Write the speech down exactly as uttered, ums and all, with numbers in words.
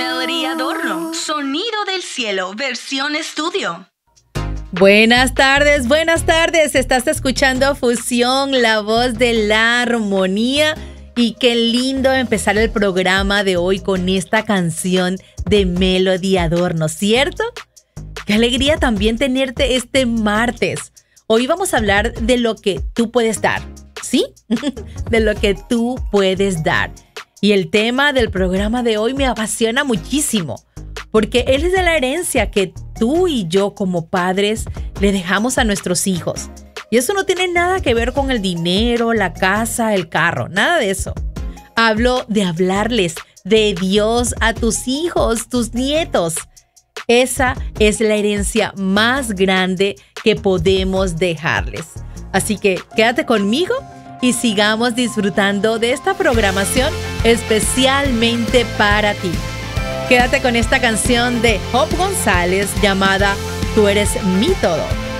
Melody Adorno, Sonido del Cielo, versión estudio. Buenas tardes, buenas tardes. Estás escuchando Fusión, la voz de la armonía. Y qué lindo empezar el programa de hoy con esta canción de Melody Adorno, ¿cierto? Qué alegría también tenerte este martes. Hoy vamos a hablar de lo que tú puedes dar, ¿sí? De lo que tú puedes dar. Y el tema del programa de hoy me apasiona muchísimo, porque él es de la herencia que tú y yo como padres le dejamos a nuestros hijos. Y eso no tiene nada que ver con el dinero, la casa, el carro, nada de eso. Hablo de hablarles de Dios a tus hijos, tus nietos. Esa es la herencia más grande que podemos dejarles. Así que quédate conmigo y sigamos disfrutando de esta programación especialmente para ti. Quédate con esta canción de Job González llamada Tú eres mi todo.